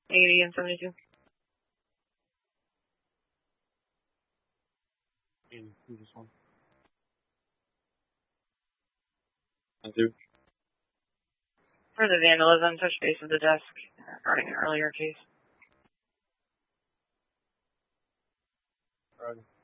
80 and 72. This one. And two. For the vandalism, touch base with the desk regarding an earlier case. Right.